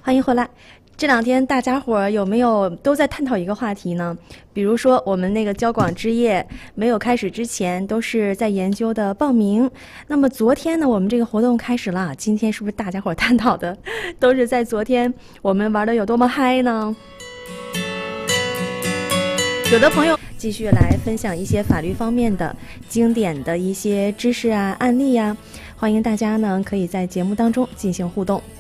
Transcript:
欢迎回来。这两天大家伙儿有没有都在探讨一个话题呢？比如说我们那个交广之夜没有开始之前都是在研究的报名，那么昨天呢我们这个活动开始了，今天是不是大家伙儿探讨的都是在昨天我们玩的有多么嗨呢？有的朋友继续来分享一些法律方面的经典的一些知识啊、案例啊，欢迎大家呢可以在节目当中进行互动。